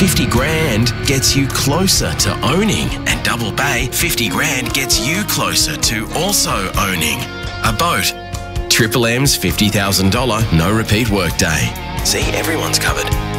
50 grand gets you closer to owning, and Double Bay 50 grand gets you closer to also owning a boat. Triple M's $50,000 no repeat workday. See, everyone's covered.